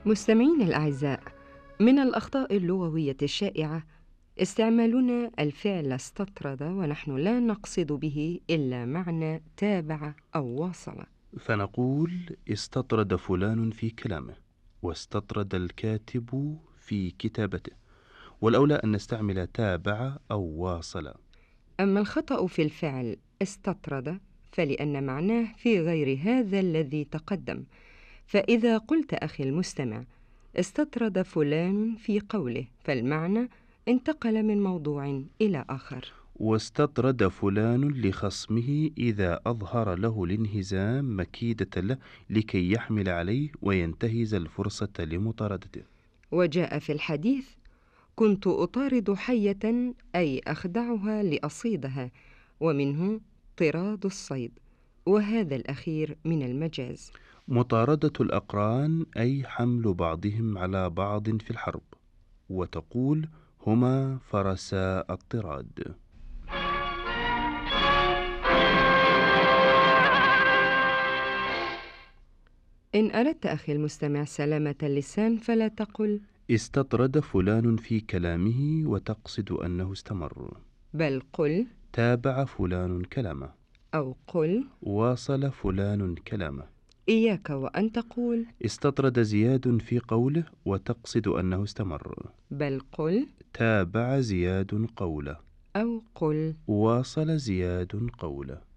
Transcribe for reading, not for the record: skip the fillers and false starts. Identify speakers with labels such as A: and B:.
A: مستمعين الأعزاء، من الأخطاء اللغوية الشائعة استعمالنا الفعل استطرد ونحن لا نقصد به إلا معنى تابع أو واصل.
B: فنقول استطرد فلان في كلامه، واستطرد الكاتب في كتابته، والأولى أن نستعمل تابع أو واصل.
A: أما الخطأ في الفعل استطرد فلأن معناه في غير هذا الذي تقدم، فإذا قلت أخي المستمع استطرد فلان في قوله فالمعنى انتقل من موضوع إلى آخر.
B: واستطرد فلان لخصمه إذا أظهر له الانهزام مكيدة له لكي يحمل عليه وينتهز الفرصة لمطاردته.
A: وجاء في الحديث كنت أطارد حية أي أخدعها لأصيدها، ومنه طراد الصيد، وهذا الأخير من المجاز.
B: مطاردة الأقران أي حمل بعضهم على بعض في الحرب، وتقول هما فرسا الطراد.
A: إن أردت أخي المستمع سلامة اللسان فلا تقل
B: استطرد فلان في كلامه وتقصد أنه استمر،
A: بل قل
B: تابع فلان كلامه،
A: أو قل
B: واصل فلان كلامه.
A: إياك وأن تقول
B: استطرد زياد في قوله وتقصد أنه استمر،
A: بل قل
B: تابع زياد قوله،
A: أو قل
B: واصل زياد قوله.